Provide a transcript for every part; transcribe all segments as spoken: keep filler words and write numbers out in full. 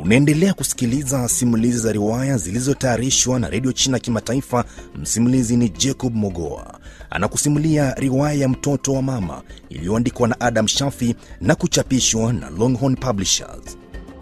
Unaendelea kusikiliza simulizi za riwaya zilizotayarishwa na Radio China Kimataifa. Msimulizi ni Jacob Mogoa. Anakusimulia riwaya ya Mtoto wa Mama iliyoandikwa na Adam Shafi na kuchapishwa na Longhorn Publishers.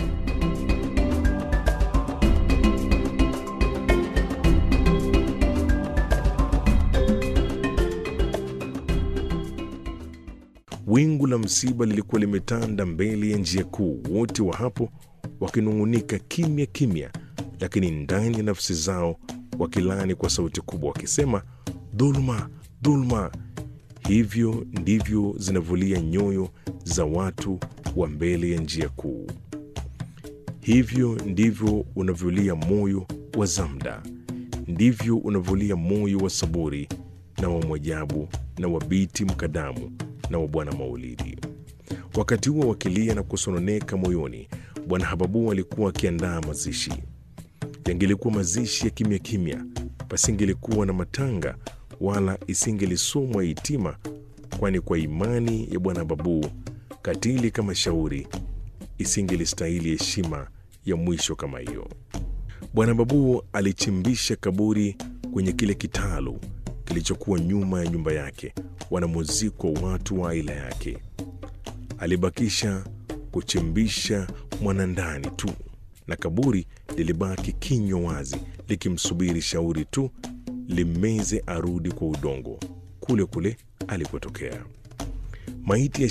Wingu la msiba lilikuwa limetanda mbele ya njia kuu, wote wa hapo wakinung'unika kimya kimya, lakini ndani ya nafsi zao wakilani kwa sauti kubwa wakisema, dhulma, dhulma. Hivyo ndivyo zinavulia nyoyo za watu wa mbele ya njia kuu. Hivyo ndivyo unavulia moyo wa Zamda, ndivyo unavulia moyo wa Saburi na wa Mwajabu na wa Biti Mkadamu na wa Bwana Maulidi. Wakati huo wakilia na kusononeka moyoni, Bwana Hababu alikuwa akiandaa mazishi. Yangelikuwa mazishi ya kimya kimya, pasingelikuwa na matanga wala isingelisomwa hitima, kwani kwa imani ya Bwana Hababu, katili kama shauri isingelistahili heshima ya mwisho kama hiyo. Bwana Hababu alichimbisha kaburi kwenye kile kitalu kilichokuwa nyuma ya nyumba yake wanamuziko watu wa aila yake. Alibakisha kuchimbisha mwanandani tu, na kaburi lilibaki kinywa wazi likimsubiri shauri tu limeze arudi kwa udongo kule kule alikotokea. Maiti ya